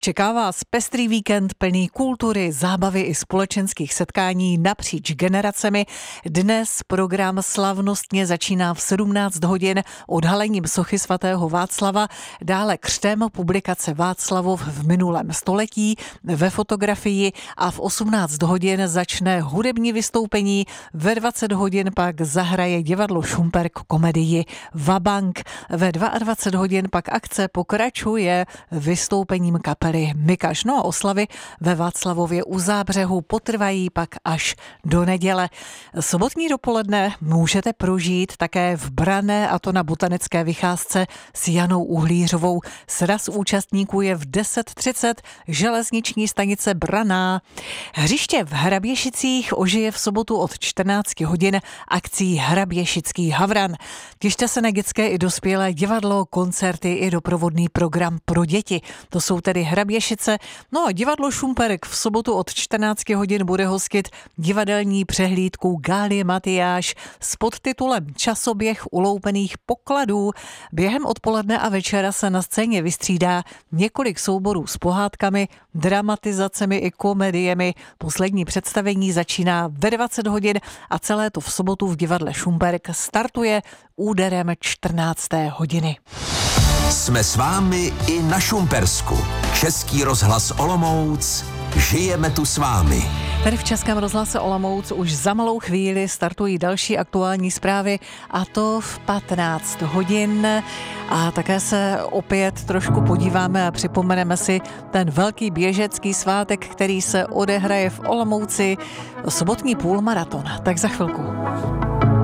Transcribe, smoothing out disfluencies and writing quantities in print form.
Čeká vás pestrý víkend plný kultury, zábavy i společenských setkání napříč generacemi. Dnes program slavnostně začíná v 17 hodin odhalením sochy svatého Václava, dále křtem publikace Václavov v minulém století ve fotografii a v 18 hodin začne hudební vystoupení, ve 20 hodin pak zahraje divadlo Šumperk komedii Vabank. Ve 22 hodin pak akce pokračuje vystoupením kapely Mikaš. No a oslavy ve Václavově u Zábřehu potrvají pak až do neděle. Sobotní dopoledne můžete prožít také v Branné, a to na botanické vycházce s Janou Uhlířovou. Sraz účastníků je v 10:30, železniční stanice Branná. Hřiště v Hraběšicích ožije v sobotu od 14 hodin akcí Hraběšický Havran. Těšte se na dětské i dospělé divadlo, koncerty i doprovodný program pro děti. To jsou tedy Hraběšice. No a divadlo Šumperk v sobotu od 14 hodin bude hostit divadelní přehlídku Gálie Matyáš s podtitulem Časoběh uloupených pokladů. Během odpoledne a večera se na scéně vystřídá několik souborů s pohádkami, dramatizacemi i komediemi. Poslední představení začíná ve 20 hodin a celé to v sobotu v divadle Šumperk startuje úderem 14. hodiny. Jsme s vámi i na Šumpersku. Český rozhlas Olomouc. Žijeme tu s vámi. Tady v Českém rozhlase Olomouc už za malou chvíli startují další aktuální zprávy, a to v 15 hodin. A také se opět trošku podíváme a připomeneme si ten velký běžecký svátek, který se odehraje v Olomouci, sobotní půlmaraton. Tak za chvilku.